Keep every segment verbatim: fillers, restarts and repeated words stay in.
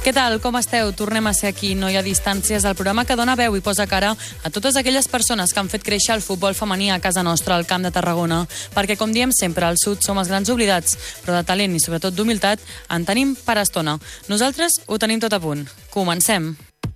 Què tal, com esteu? Tornem a ser aquí, No hi ha distàncies, el programa que dona veu i posa cara a totes aquelles persones que han fet créixer el futbol femení a casa nostra, al Camp de Tarragona. Perquè, com diem sempre, al sud som els grans oblidats, però de talent i sobretot d'humilitat en tenim per estona. Nosaltres ho tenim tot a punt. Comencem!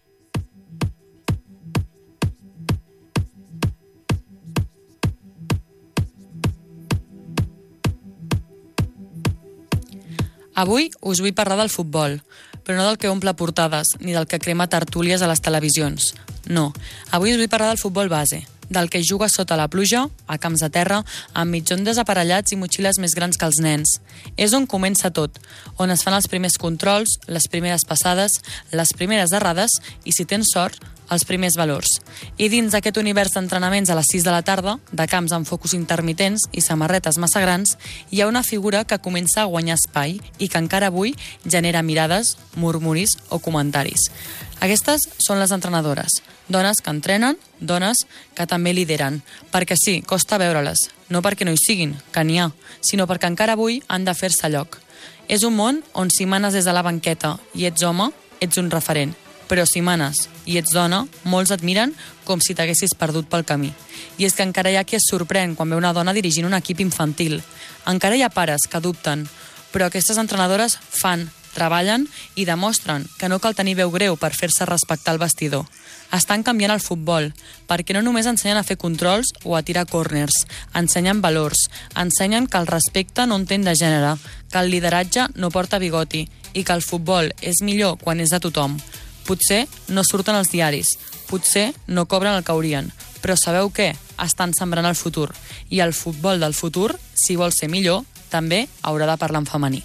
Avui us vull parlar del futbol, però no del que omple portades, ni del que crema tertúlies a les televisions. No, avui us vull parlar del futbol base, del que juga sota la pluja, a camps de terra, amb mitjons desaparellats i motxilles més grans que els nens. És on comença tot, on es fan els primers controls, les primeres passades, les primeres errades i, si tens sort, els primers valors. I dins d'aquest univers d'entrenaments a les sis de la tarda, de camps amb focus intermitents i samarretes massa grans, hi ha una figura que comença a guanyar espai i que encara avui genera mirades, murmuris o comentaris. Aquestes són les entrenadores, dones que entrenen, dones que també lideren. Perquè sí, costa veure-les, no perquè no hi siguin, que n'hi ha, sinó perquè encara avui han de fer-se lloc. És un món on si manes des de la banqueta i ets home, ets un referent. Però si manes i ets dona, molts et miren com si t'haguessis perdut pel camí. I és que encara hi ha qui es sorprèn quan veu una dona dirigint un equip infantil. Encara hi ha pares que dubten, però aquestes entrenadores fan, treballen i demostren que no cal tenir veu greu per fer-se respectar al vestidor. Estan canviant el futbol, perquè no només ensenyen a fer controls o a tirar córners, ensenyen valors, ensenyen que el respecte no entén de gènere, que el lideratge no porta bigoti i que el futbol és millor quan és de tothom. Potser no surten als diaris, potser no cobren el que haurien, però sabeu què? Estan sembrant el futur. I el futbol del futur, si vol ser millor, també haurà de parlar en femení.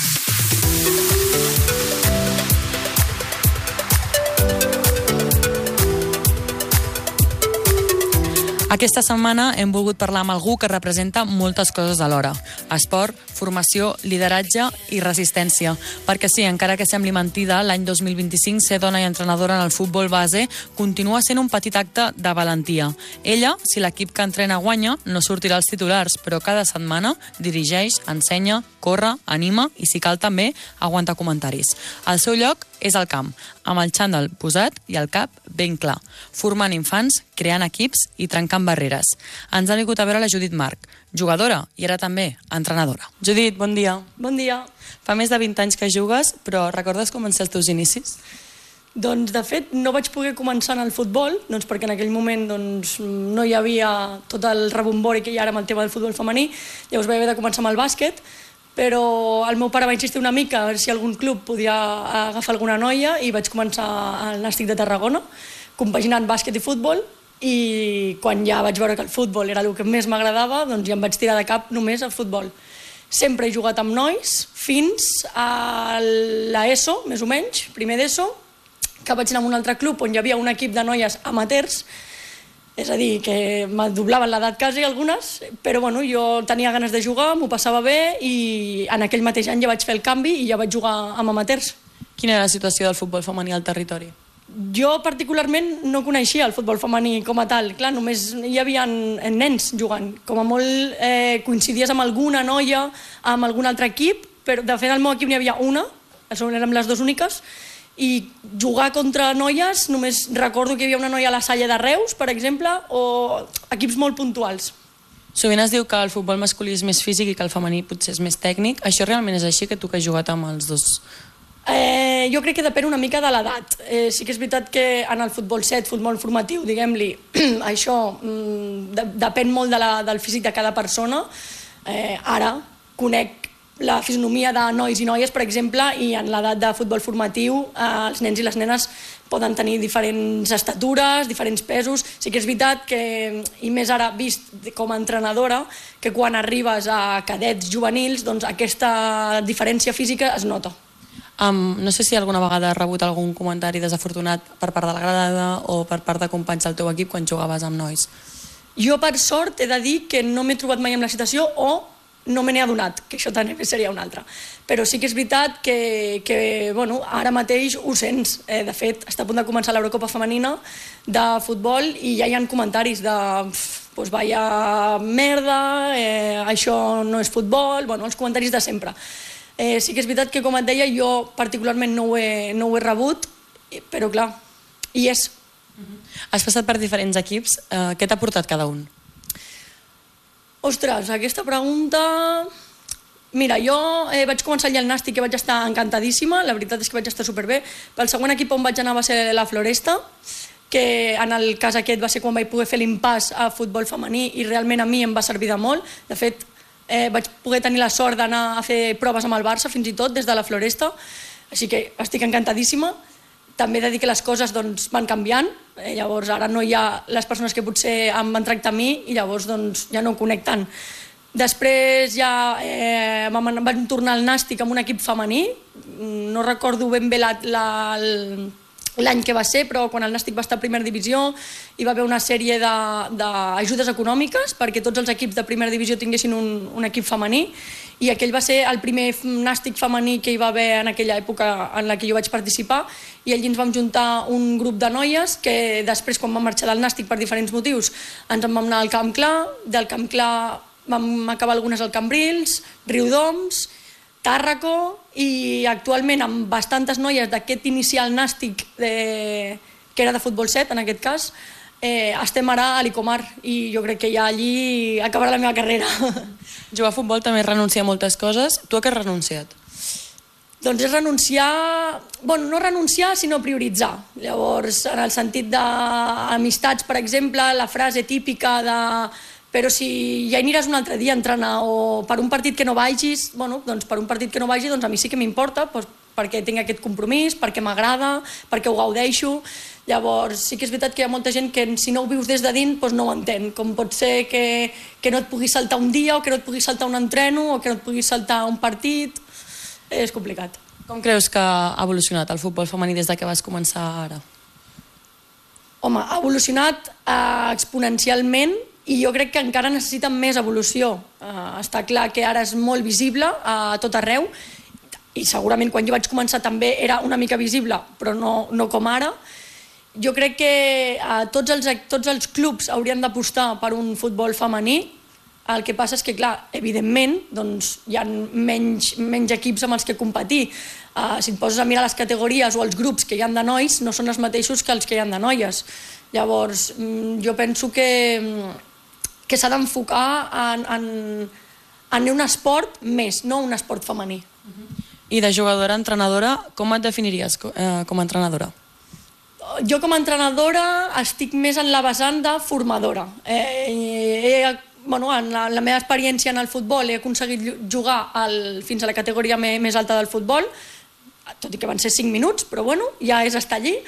Aquesta setmana hem volgut parlar amb algú que representa moltes coses alhora. Esport, formació, lideratge i resistència. Perquè sí, encara que sembli mentida, l'any dos mil vint-i-cinc ser dona i entrenadora en el futbol base continua sent un petit acte de valentia. Ella, si l'equip que entrena guanya, no sortirà als titulars, però cada setmana dirigeix, ensenya, corre, anima i, si cal també, aguanta comentaris. El seu lloc és al camp, amb el xandall posat i el cap ben clar, formant infants, creant equips i trencant barreres. Ens ha vingut a veure la Judit March, jugadora i ara també entrenadora. Judit, bon dia. Bon dia. Fa més de vint anys que jugues, però recordes com van ser els teus inicis? Doncs, de fet, no vaig poder començar en el futbol, doncs, perquè en aquell moment doncs, no hi havia tot el rebombori que hi ha ara amb el tema del futbol femení, llavors vaig haver de començar amb el bàsquet, però el meu pare va insistir una mica a veure si algun club podia agafar alguna noia i vaig començar al Nàstic de Tarragona, compaginant bàsquet i futbol, i quan ja vaig veure que el futbol era el que més m'agradava, doncs ja em vaig tirar de cap només al futbol. Sempre he jugat amb nois fins a l'ESO, més o menys, primer d'ESO, que vaig anar a un altre club on hi havia un equip de noies amateurs, és a dir, que me doblaven l'edat quasi algunes, però bueno, jo tenia ganes de jugar, m'ho passava bé i en aquell mateix any ja vaig fer el canvi i ja vaig jugar amb amateurs. Quina era la situació del futbol femení al territori? Jo particularment no coneixia el futbol femení com a tal, clar, només hi havia nens jugant, com a molt eh, coincidies amb alguna noia, amb algun altre equip, però de fet al meu equip n'hi havia una, érem les dues úniques, i jugar contra noies, només recordo que hi havia una noia a la Salle de Reus, per exemple, o equips molt puntuals. Sovint es diu que el futbol masculí és més físic i que el femení potser és més tècnic. Això realment és així, que tu que has jugat amb els dos? Eh, jo crec que depèn una mica de l'edat. Eh, sí que és veritat que en el futbol set, futbol formatiu, diguem-li, això mm, de, depèn molt de la, del físic de cada persona. Eh, ara conec la fisonomia de nois i noies, per exemple, i en l'edat de futbol formatiu eh, els nens i les nenes poden tenir diferents estatures, diferents pesos. Sí que és veritat que, i més ara vist com a entrenadora, que quan arribes a cadets juvenils, doncs aquesta diferència física es nota. Um, no sé si alguna vegada has rebut algun comentari desafortunat per part de la grada o per part de companys del teu equip quan jugaves amb nois. Jo, per sort, he de dir que no m'he trobat mai en la situació o no me n'he adonat, que això també seria una altra. Però sí que és veritat que, que bueno, ara mateix ho sents. Eh, de fet, està a punt de començar l'Eurocopa femenina de futbol i ja hi ha comentaris de pues vaya merda, eh, això no és futbol, bueno, els comentaris de sempre. Eh, sí que és veritat que, com et deia, jo particularment no ho he, no ho he rebut, però clar, hi és. Has passat per diferents equips. Eh, què t'ha portat cada un? Ostres, aquesta pregunta... Mira, jo eh, vaig començar allà al Nàstic i vaig estar encantadíssima, la veritat és que vaig estar superbé. Pel segon equip on vaig anar va ser la Floresta, que en el cas aquest va ser quan vaig poder fer l'impàs a futbol femení i realment a mi em va servir de molt. De fet, eh, vaig poder tenir la sort d'anar a fer proves amb el Barça, fins i tot, des de la Floresta, així que estic encantadíssima. També he de dir que les coses doncs, van canviant, eh, llavors ara no hi ha les persones que potser em van tractar a mi i llavors doncs, ja no connecten. Després ja eh, vam, vam tornar al Nàstic amb un equip femení, no recordo ben bé l'any que va ser, però quan el Nàstic va estar a primera divisió hi va haver una sèrie d'ajudes econòmiques perquè tots els equips de primera divisió tinguessin un, un equip femení i aquell va ser el primer Nàstic femení que hi va haver en aquella època en la que jo vaig participar i allí ens vam juntar un grup de noies que després quan vam marxar del Nàstic per diferents motius ens en vam anar al Camp Clar, del Camp Clar vam acabar algunes al Cambrils, Riudoms, Tàrraco i actualment amb bastantes noies d'aquest inicial Nàstic de, que era de futbol set en aquest cas, eh, estem ara a l'Icomar i jo crec que ja allí acabarà la meva carrera. Jugar a futbol també renuncia a moltes coses. Tu a què has renunciat? Doncs és renunciar, bueno, no renunciar sinó prioritzar. Llavors, en el sentit d'amistats, per exemple, la frase típica de però si ja aniràs un altre dia a entrenar o per un partit que no vagis, bueno, doncs per un partit que no vagi doncs a mi sí que m'importa, doncs perquè tinc aquest compromís, perquè m'agrada, perquè ho gaudeixo. Llavors sí que és veritat que hi ha molta gent que si no ho vius des de dins doncs no ho entén, com pot ser que, que no et puguis saltar un dia o que no et puguis saltar un entreno o que no et puguis saltar un partit, és complicat. Com creus que ha evolucionat el futbol femení des de que vas començar ara? Home, ha evolucionat eh, exponencialment i jo crec que encara necessiten més evolució. Uh, està clar que ara és molt visible a tot arreu i segurament quan jo vaig començar també era una mica visible, però no, no com ara. Jo crec que uh, tots, els, tots els clubs haurien d'apostar per un futbol femení. El que passa és que, clar, evidentment, doncs, hi ha menys, menys equips amb els que competir. Uh, si et poses a mirar les categories o els grups que hi ha de nois, no són els mateixos que els que hi ha de noies. Llavors, jo penso que que s'ha d'enfocar en, en, en un esport més, no un esport femení. I de jugadora a entrenadora, com et definiries eh, com a entrenadora? Jo com a entrenadora estic més en la vessant de formadora. Eh, he, bueno, en, la, en la meva experiència en el futbol he aconseguit jugar al, fins a la categoria me, més alta del futbol, tot i que van ser cinc minuts, però bueno, ja és estar allí.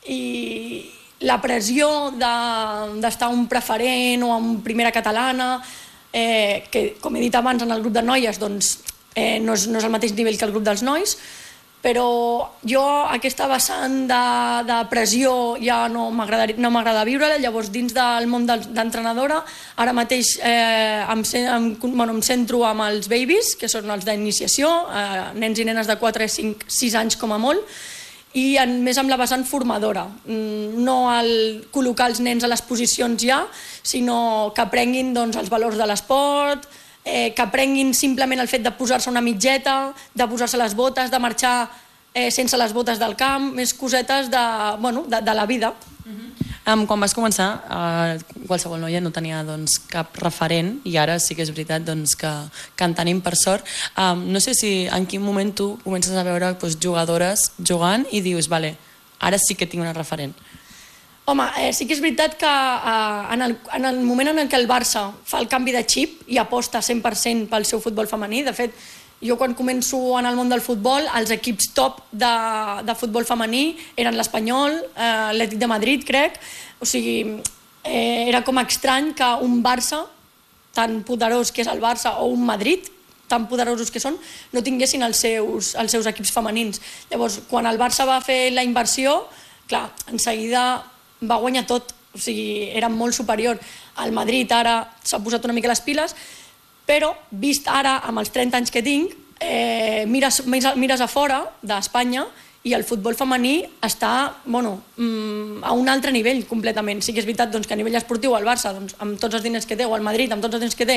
I la pressió d'estar un preferent o en primera catalana, eh, que com he dit abans en el grup de noies doncs, eh, no, és, no és el mateix nivell que el grup dels nois, però jo aquesta vessant de, de pressió ja no m'agrada viure-la. Llavors dins del món d'entrenadora ara mateix eh, em, em, bueno, em centro amb els babies, que són els d'iniciació, eh, nens i nenes de quatre, cinc, sis anys com a molt, i en, més amb la vessant formadora, no el col·locar els nens a les posicions ja, sinó que aprenguin doncs, els valors de l'esport, eh, que aprenguin simplement el fet de posar-se una mitgeta, de posar-se les botes, de marxar eh, sense les botes del camp, més cosetes de, bueno, de, de la vida. Uh-huh. Um, quan vas començar, uh, qualsevol noia no tenia doncs, cap referent i ara sí que és veritat doncs, que, que en tenim per sort. Um, no sé si en quin moment tu comences a veure doncs, jugadores jugant i dius, vale, ara sí que tinc una referent. Home, eh, sí que és veritat que eh, en, el, en el moment en què el Barça fa el canvi de xip i aposta cent per cent pel seu futbol femení, de fet, jo quan començo en el món del futbol, els equips top de, de futbol femení eren l'Espanyol, eh, l'Atlètic de Madrid, crec. O sigui, eh, era com estrany que un Barça, tan poderós que és el Barça, o un Madrid, tan poderosos que són, no tinguessin els seus, els seus equips femenins. Llavors, quan el Barça va fer la inversió, clar, en seguida va guanyar tot. O sigui, era molt superior. El Madrid ara s'ha posat una mica les piles, però vist ara amb els trenta anys que tinc, eh, mires, mires a fora d'Espanya i el futbol femení està bueno, a un altre nivell completament. Sí que és veritat doncs, que a nivell esportiu el Barça, doncs, amb tots els diners que té, o el Madrid amb tots els diners que té,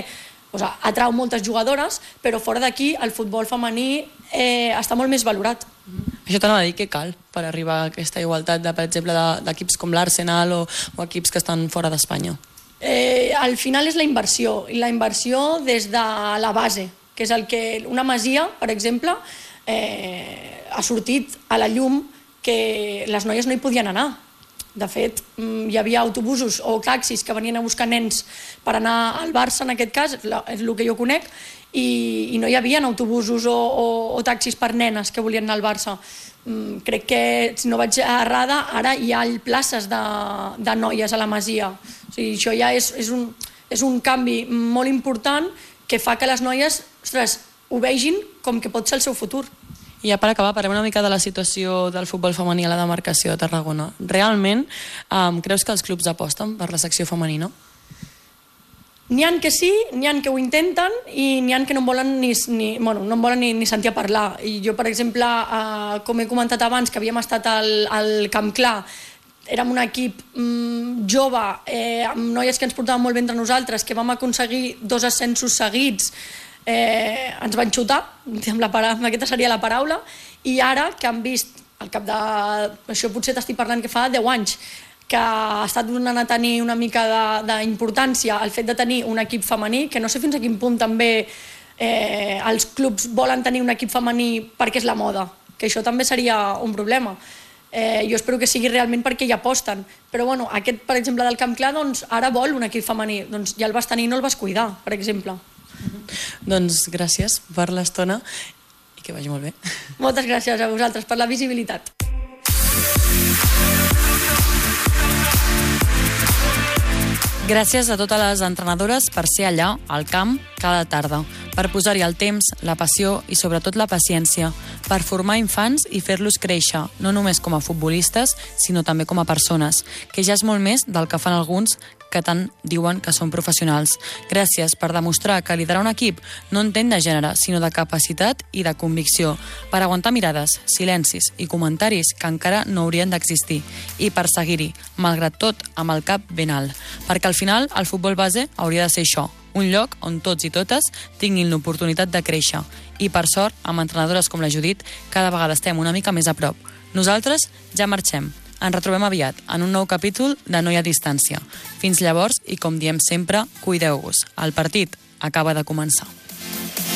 o sigui, atrau moltes jugadores, però fora d'aquí el futbol femení eh, està molt més valorat. Això t'anava a dir, què cal per arribar a aquesta igualtat, de, per exemple, d'equips com l'Arsenal o, o equips que estan fora d'Espanya? Eh, al final és la inversió, i la inversió des de la base, que és el que una masia, per exemple, eh, ha sortit a la llum que les noies no hi podien anar. De fet, hi havia autobusos o taxis que venien a buscar nens per anar al Barça, en aquest cas, és el que jo conec, i, i no hi havia autobusos o, o, o taxis per nenes que volien anar al Barça. Mm, crec que, si no vaig errada, ara hi ha places de, de noies a la masia. O sigui, això ja és, és, un, és un canvi molt important que fa que les noies, ostres, ho vegin com que pot ser el seu futur. I ja per acabar, parlem una mica de la situació del futbol femení a la demarcació de Tarragona. Realment, um, creus que els clubs aposten per la secció femenina? N'hi ha que sí, n'hi ha que ho intenten i n'hi ha que no en volen ni, ni, bueno, no en volen ni, ni sentir a parlar. I jo, per exemple, eh, com he comentat abans, que havíem estat al, al Camp Clar, érem un equip mm, jove, eh, amb noies que ens portaven molt bé entre nosaltres, que vam aconseguir dos ascensos seguits, eh, ens van xutar, amb la, amb aquesta seria la paraula, i ara que han vist, al cap de... això potser t'estic parlant que fa deu anys, que ha estat donant a tenir una mica d'importància el fet de tenir un equip femení, que no sé fins a quin punt també eh, els clubs volen tenir un equip femení perquè és la moda, que això també seria un problema. Eh, jo espero que sigui realment perquè hi aposten, però bueno, aquest, per exemple, del Camp Clar, doncs, ara vol un equip femení, doncs ja el vas tenir i no el vas cuidar, per exemple. Doncs gràcies per l'estona i que vagi molt bé. Moltes gràcies a vosaltres per la visibilitat. Gràcies a totes les entrenadores per ser allà, al camp, cada tarda, per posar-hi el temps, la passió i sobretot la paciència, per formar infants i fer-los créixer, no només com a futbolistes, sinó també com a persones, que ja és molt més del que fan alguns que tant diuen que són professionals. Gràcies per demostrar que liderar un equip no entén de gènere, sinó de capacitat i de convicció, per aguantar mirades, silencis i comentaris que encara no haurien d'existir, i per seguir-hi, malgrat tot, amb el cap ben alt. Perquè al final el futbol base hauria de ser això, un lloc on tots i totes tinguin l'oportunitat de créixer. I per sort, amb entrenadores com la Judit, cada vegada estem una mica més a prop. Nosaltres ja marxem. Ens retrobem aviat en un nou capítol de No hi ha distància. Fins llavors, i com diem sempre, cuideu-vos. El partit acaba de començar.